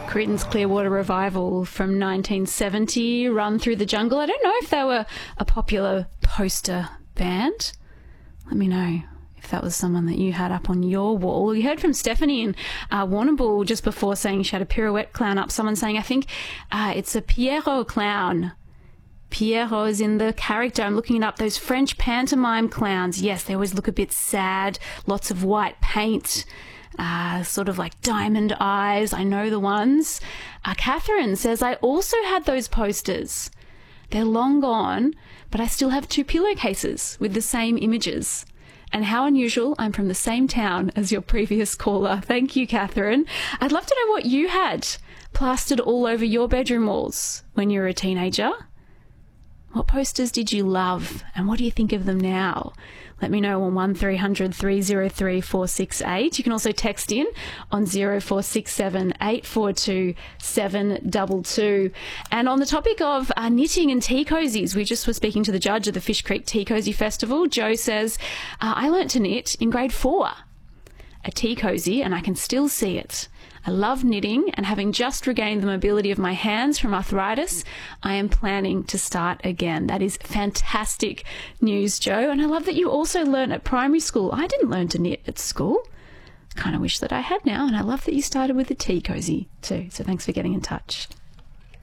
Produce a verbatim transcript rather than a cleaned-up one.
Creedence Clearwater Revival from nineteen seventy, Run Through the Jungle. I don't know if they were a popular poster band. Let me know if that was someone that you had up on your wall. You heard from Stephanie in uh, Warrnambool just before saying she had a pirouette clown up. Someone saying, I think uh, it's a Pierrot clown. Pierrot is in the character. I'm looking it up. Those French pantomime clowns. Yes, they always look a bit sad. Lots of white paint. Uh, sort of like diamond eyes. I know the ones. Uh, Catherine says, I also had those posters. They're long gone, but I still have two pillowcases with the same images. And how unusual, I'm from the same town as your previous caller. Thank you, Catherine. I'd love to know what you had plastered all over your bedroom walls when you were a teenager. What posters did you love, and what do you think of them now? Let me know on one three hundred three oh three four six eight. You can also text in on zero four six seven eight four two seven two two. And on the topic of uh, knitting and tea cozies, we just were speaking to the judge of the Fish Creek Tea Cozy Festival. Joe says, uh, I learnt to knit in grade four. A tea cozy, and I can still see it. I love knitting, and having just regained the mobility of my hands from arthritis, I am planning to start again. That is fantastic news, Joe. And I love that you also learnt at primary school. I didn't learn to knit at school. I kind of wish that I had now, and I love that you started with the tea cozy too. So thanks for getting in touch.